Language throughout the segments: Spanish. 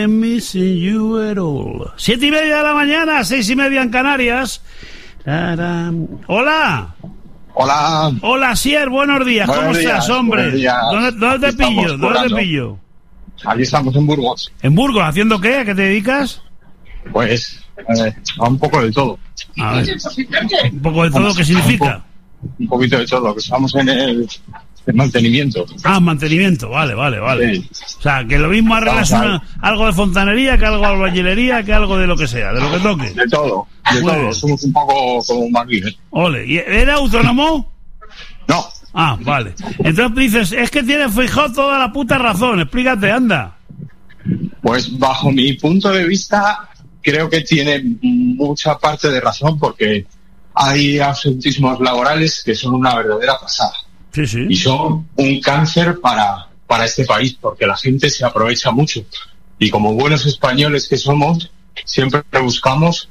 I'm missing you at all. 7:30 de la mañana, 6:30 en Canarias. Hola. Hola. Hola, Sier, buenos días. ¿Cómo estás, hombre? ¿Dónde te pillo? ¿Dónde te pillo? Aquí estamos en Burgos. ¿En Burgos? ¿Haciendo qué? ¿A qué te dedicas? Pues a un poco de todo. A ver, ¿un poco de todo qué significa? Un poquito de todo, que estamos en el mantenimiento. Ah, mantenimiento, vale. Sí. O sea, que lo mismo arreglas algo de fontanería, que algo de albañilería, que algo de lo que sea, de lo que toque. De todo. Bien. Somos un poco como Madrid. Ole, ¿y era autónomo? No. Ah, vale. Entonces dices, es que tiene Feijóo toda la puta razón, explícate, anda. Pues bajo mi punto de vista, creo que tiene mucha parte de razón, porque hay absentismos laborales que son una verdadera pasada. Sí. Y son un cáncer para este país, porque la gente se aprovecha mucho. Y como buenos españoles que somos, siempre buscamos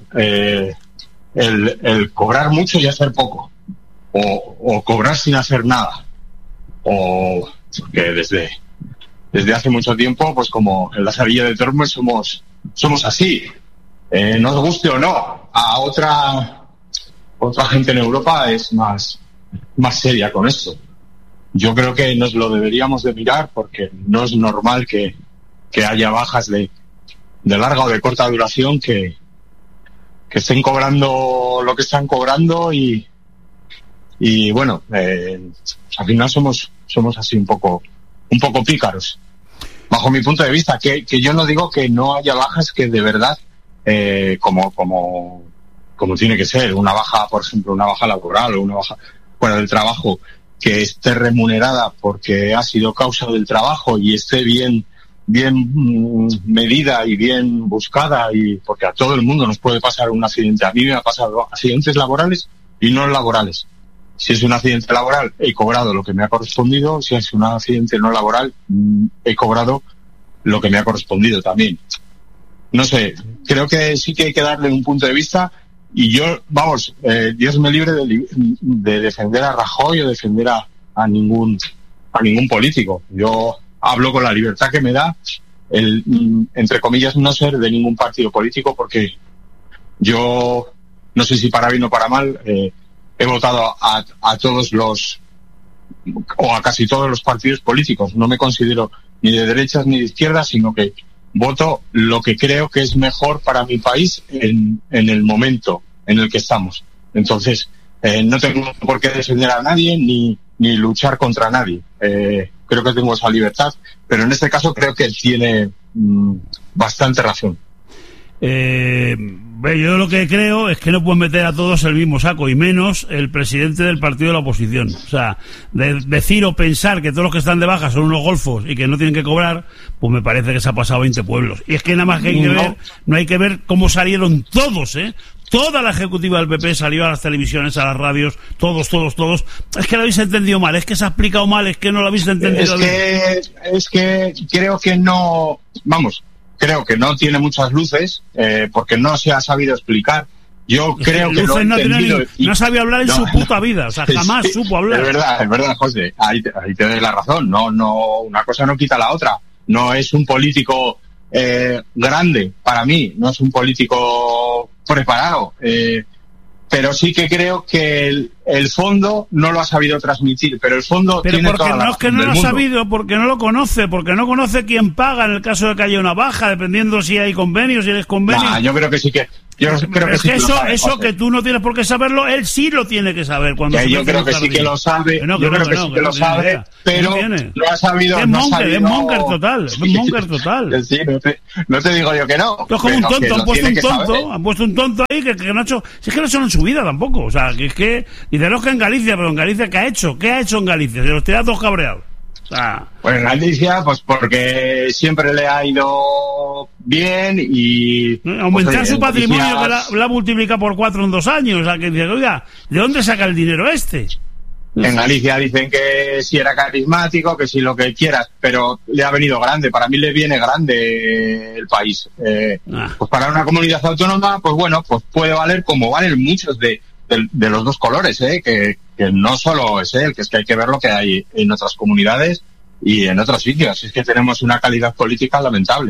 el cobrar mucho y hacer poco. O cobrar sin hacer nada. O que desde hace mucho tiempo, pues como en la Sevilla de Tormes somos así. Nos guste o no. A otra gente en Europa es más seria con esto. Yo creo que nos lo deberíamos de mirar, porque no es normal que haya bajas de larga o de corta duración que estén cobrando lo que están cobrando y bueno, al final somos así un poco pícaros. Bajo mi punto de vista, que yo no digo que no haya bajas que de verdad, como tiene que ser, una baja, por ejemplo, una baja laboral o una baja fuera del trabajo, que esté remunerada porque ha sido causa del trabajo y esté bien medida y bien buscada, y porque a todo el mundo nos puede pasar un accidente. A mí me ha pasado accidentes laborales y no laborales. Si es un accidente laboral, he cobrado lo que me ha correspondido. Si es un accidente no laboral, he cobrado lo que me ha correspondido también. No sé, creo que sí que hay que darle un punto de vista. Y yo, Dios me libre de defender a Rajoy o defender a ningún político. Yo hablo con la libertad que me da entre comillas, no ser de ningún partido político, porque yo, no sé si para bien o para mal, he votado a todos o a casi todos los partidos políticos. No me considero ni de derechas ni de izquierdas, sino que voto lo que creo que es mejor para mi país en el momento en el que estamos. Entonces, no tengo por qué defender a nadie ni luchar contra nadie. Creo que tengo esa libertad, pero en este caso creo que él tiene bastante razón. Yo lo que creo es que no pueden meter a todos el mismo saco, y menos el presidente del partido de la oposición. O sea, decir o pensar que todos los que están de baja son unos golfos y que no tienen que cobrar, pues me parece que se ha pasado 20 pueblos. Y es que nada más que hay que ver, no hay que ver cómo salieron todos, toda la ejecutiva del PP salió a las televisiones, a las radios, todos. Es que lo habéis entendido mal, es que se ha explicado mal, es que no lo habéis entendido bien. Es que creo que no, creo que no tiene muchas luces, porque no se ha sabido explicar. Yo creo que lo he entendido. No sabía hablar en su puta vida, o sea, jamás supo hablar. Es verdad, José, ahí te doy la razón. No, una cosa no quita la otra. No es un político grande, para mí, no es un político preparado, pero sí que creo que el fondo no lo ha sabido transmitir, pero el fondo tiene toda la razón. Pero porque no es que no lo ha sabido, porque no lo conoce, porque no conoce quién paga en el caso de que haya una baja, dependiendo si hay convenio, si eres convenio. Yo creo que sí que... Eso que tú no tienes por qué saberlo, él sí lo tiene que saber. Yo creo que sí que lo sabe, pero no ha sabido... Es monger total. Sí, no te digo yo que no. Es como un tonto, han puesto un tonto ahí que no ha hecho... Si es que no ha hecho en su vida tampoco, o sea, que es que... Dice, no, es que en Galicia, pero en Galicia, ¿qué ha hecho? ¿Qué ha hecho en Galicia? Se los tira todos cabreados. Pues en Galicia, pues porque siempre le ha ido bien y... Aumentar su patrimonio, que la multiplica por 4 en 2 años. O sea, que dice, oiga, ¿de dónde saca el dinero este? En Galicia dicen que si era carismático, que si lo que quieras, pero le ha venido grande. Para mí le viene grande el país. Pues para una comunidad autónoma, pues bueno, pues puede valer como valen muchos de los dos colores, que no solo es él, que es que hay que ver lo que hay en otras comunidades y en otros sitios. Es que tenemos una calidad política lamentable.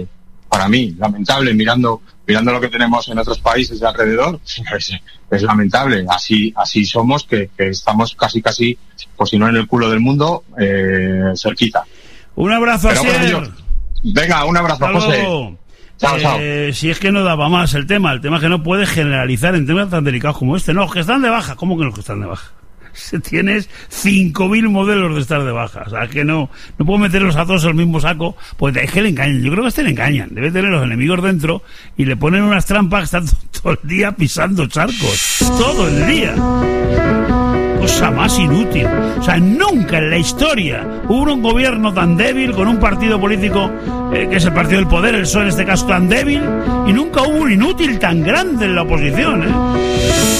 para mí, lamentable, mirando lo que tenemos en otros países de alrededor, es lamentable. Así somos, que estamos casi, pues si no en el culo del mundo, cerquita. Un abrazo, Asier. Venga, un abrazo, José. Chao. Si es que no daba más el tema es que no puedes generalizar en temas tan delicados como este. No, que están de baja. ¿Cómo que no que están de baja? Tienes 5.000 modelos de estar de baja. O sea, que no puedo meterlos a todos en el mismo saco, pues es que le engañan. Yo creo que le engañan. Debe tener los enemigos dentro y le ponen unas trampas que están todo el día pisando charcos. Todo el día. Cosa más inútil. O sea, nunca en la historia hubo un gobierno tan débil con un partido político que es el partido del poder, el PSOE en este caso, tan débil, y nunca hubo un inútil tan grande en la oposición,